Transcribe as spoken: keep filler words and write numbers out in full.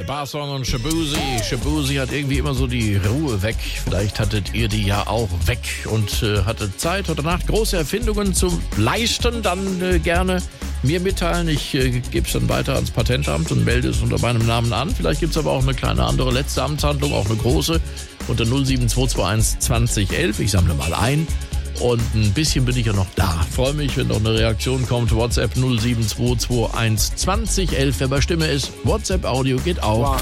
Barsong und Shabuzi. Shabuzi hat irgendwie immer so die Ruhe weg. Vielleicht hattet ihr die ja auch weg und äh, hattet Zeit heute Nacht große Erfindungen zu leisten. Dann äh, gerne mir mitteilen. Ich äh, gebe es dann weiter ans Patentamt und melde es unter meinem Namen an. Vielleicht gibt es aber auch eine kleine andere letzte Amtshandlung, auch eine große, unter null sieben zwei zwei eins zwanzig elf. Ich sammle mal ein. Und ein bisschen bin ich ja noch da. Freue mich, wenn noch eine Reaktion kommt. WhatsApp null sieben zwei zwei eins zwanzig elf. Wer bei Stimme ist, WhatsApp-Audio geht auch.